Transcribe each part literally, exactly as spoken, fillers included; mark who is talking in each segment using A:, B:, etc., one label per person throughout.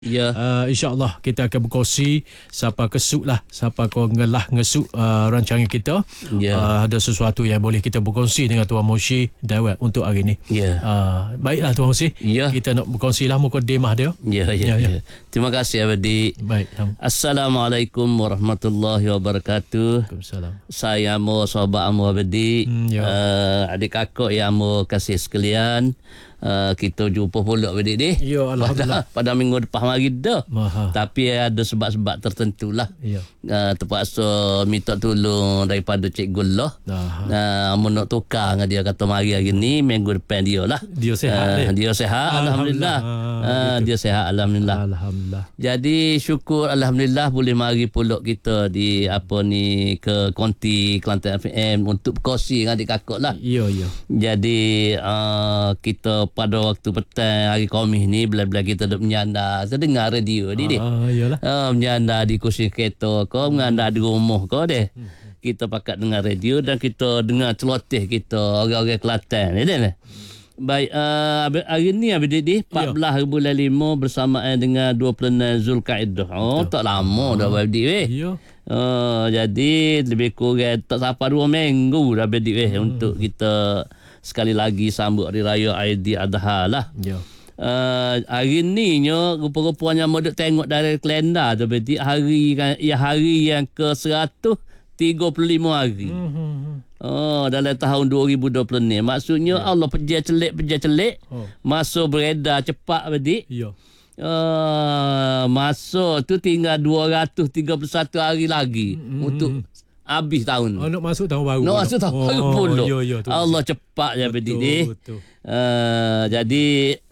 A: Ya.
B: Uh, InsyaAllah kita akan berkongsi siapa kesuk lah, siapa kau ngelah ngesuk uh, rancangan kita.
A: Ya.
B: Uh, ada sesuatu yang boleh kita berkongsi dengan Tuan Moshi Dawat untuk hari ni.
A: Ya.
B: Uh, baiklah Tuan Moshi.
A: Ya.
B: Kita nak berkongsi lah mukadimah dia.
A: Ya, ya,
B: Ya, ya.
A: ya. Terima kasih Abadi.
B: Baik.
A: Assalamualaikum warahmatullahi wabarakatuh.
B: Waalaikumsalam.
A: Saya amo sahabat amo Abadi.
B: Hmm, ya.
A: Uh, adik kakak yang amo kasih sekalian. Uh, kita jumpa pula Abadi ni.
B: Ya, alhamdulillah.
A: Pada, pada minggu depan hari dah.
B: Maha.
A: Tapi ada sebab-sebab tertentu lah.
B: Ya.
A: Uh, terpaksa minta tolong daripada Cikgu lah. Uh, amo nak tukar dengan dia, kata mari hari ni, minggu depan dia lah.
B: Dia sihat.
A: Uh,
B: eh?
A: dia sihat Alhamdulillah.
B: Alhamdulillah.
A: Uh, dia sihat Alhamdulillah.
B: Alhamdulillah.
A: Jadi syukur Alhamdulillah boleh mari pula kita di apa ni ke Konti Kelantan F M untuk berkongsi dengan adik kakak lah.
B: Ya, ya.
A: Jadi uh, kita pada waktu petang hari Khamis ni bila-bila kita duk menyandar, kita dengar radio ni deh.
B: Ah, iyalah.
A: Uh, menyandar di kursi kereta kau, menyandar di rumah kau deh. Kita pakat dengar radio dan kita dengar celoteh kita orang-orang Kelantan ni deh. Baik, uh, hari ni Abang Didi empat belas ya. bulan lima bersamaan dengan dua puluh enam Zulkaidah. Oh, betul. Tak lama dah Abang Didi weh.
B: Ya.
A: Uh, jadi lebih kurang tak sampai dua minggu dah Abang Didi weh hmm. untuk kita sekali lagi sambut hari raya Aidiladha lah.
B: Ya.
A: Uh, hari ni nyo rupa-rupanya mau duk tengok dari kalender tu Abang Didi, hari kan ya hari yang ke seratus tiga puluh lima hari. Hmm. Oh, dalam tahun dua ribu dua puluh ni. Maksudnya ya. Allah pejar celik, pejar celik. Oh. Masa beredar cepat Adik.
B: Ya.
A: Uh, masa tu tinggal dua ratus tiga puluh satu hari lagi mm-hmm. untuk habis tahun.
B: Oh, nak masuk tahun baru.
A: Nak masuk tahun
B: oh,
A: baru pula.
B: Ya, ya,
A: Allah cepat je Adik ni. Uh, jadi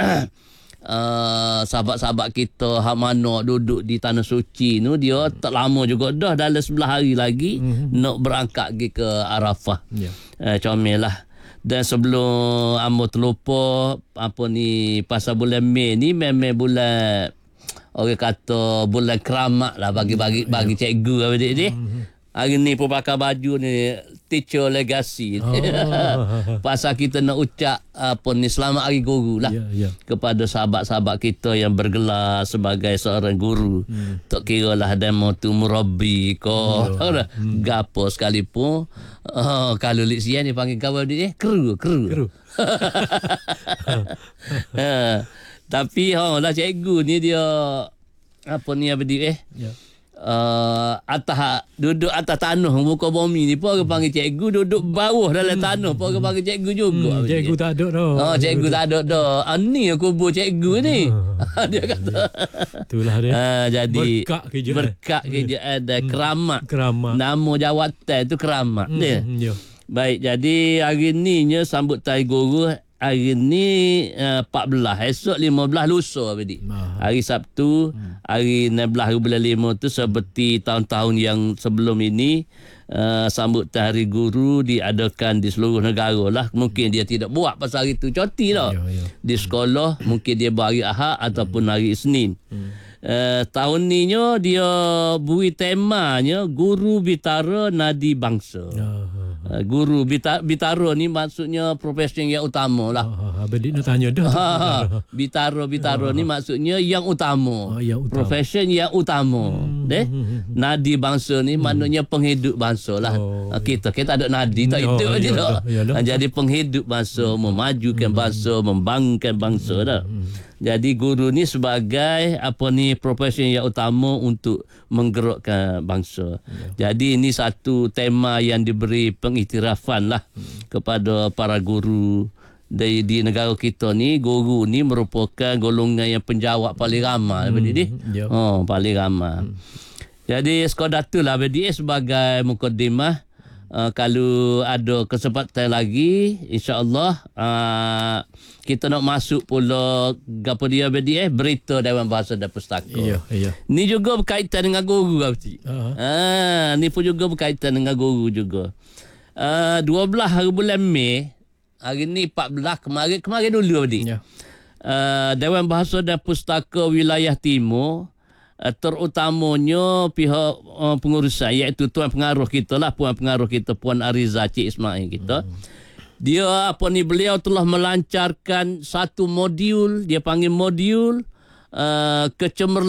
A: Uh, sahabat-sahabat kita hak mana duduk di Tanah Suci tu, dia tak lama juga dah, dalam sebelah hari lagi mm-hmm. nak berangkat pergi ke Arafah. Yeah. Uh, comel lah. Dan sebelum amo terlupa apa ni, pasal bulan Mei ni memang bulan orang kata bulan keramat lah bagi-bagi yeah. bagi cikgu adik ni. Mm-hmm. Hari ni pun pakai baju ni teacher legacy. Oh. Pasal kita nak ucap apa ni selamat hari guru lah. Yeah, yeah. Kepada sahabat-sahabat kita yang bergelar sebagai seorang guru. Hmm. Tak kira lah ada mau tu murabbi ko. Yeah. Hmm. Gapo sekalipun. Oh, kalau lik sian ni panggil kawan dia kru kru. Kru. Ha. Tapi ha lah cikgu ni dia apa ni apa dia eh? Yeah. Uh, atas duduk atas tanah muka bumi ni pun orang panggil cikgu, duduk bawah dalam tanah pun orang panggil cikgu juga.
B: Hmm, cikgu tak ada dah.
A: Oh, cikgu tak ada dah. Ah, ni kubur cikgu ni. Dia kata.
B: Itulah dia.
A: Uh, jadi
B: berkat kerjaan.
A: Berkat kerjaan dan hmm. keramat.
B: Keramat.
A: Nama jawatan tu keramat hmm. dia. Ya. Baik, jadi hari ni nya sambut Hari Guru. Hari ni uh, empat belas, esok lima belas lusa Abadi. Hari Sabtu, hmm. hari enam belas bulan lima tu seperti tahun-tahun yang sebelum ini, uh, sambutan Hari Guru diadakan di seluruh negara lah. Mungkin dia tidak buat pasal hari tu cuti lah. Ya, ya. Di sekolah mungkin dia buat hari Ahad ataupun hari Isnin. Hmm. Uh, tahun ni nyo dia beri temanya Guru Bitara Nadi Bangsa. Ya. Uh, guru Bita, Bitara ni maksudnya profesi yang utama lah.
B: Ha, Abang nak tanya dah.
A: Ha, Bitara Bitara ha. ni maksudnya yang utama.
B: Ha, yang utama.
A: Profesi yang utama. Hmm. Deh. Nadi bangsa ni hmm. maknanya penghidup bangsa lah. Oh. Kita kita ada nadi tak oh, hidup je dah. Jadi penghidup bangsa, hmm. memajukan bangsa, membangkitkan bangsa hmm. dah. Hmm. Jadi guru ni sebagai apa ni profesi yang utama untuk menggerakkan bangsa. Ya. Jadi ini satu tema yang diberi pengiktirafan lah hmm. kepada para guru di, di negara kita ni. Guru ni merupakan golongan yang penjawat paling ramai hmm. ni. Ya. Oh, paling ramai. Hmm. Jadi sekadar itulah Abadi sebagai mukadimah. Uh, kalau ada kesempatan lagi, insya-Allah uh, kita nak masuk pula gapo dia Abadi eh berita Dewan Bahasa dan Pustaka.
B: Iya, iya.
A: Ni juga berkaitan dengan guru Abadi. Uh-huh. Ah, ni pun juga berkaitan dengan guru juga. Uh, dua belas hari bulan Mei, hari ni empat belas, kemarin kemarin dulu Abadi. Ya. Uh, Dewan Bahasa dan Pustaka Wilayah Timur, terutamanya pihak uh, pengurusan iaitu tuan pengaruh kita lah, puan pengaruh kita Puan Ariza Cik Ismail kita. Hmm. Dia apa ni beliau telah melancarkan satu modul, dia panggil modul uh, kecemerlangan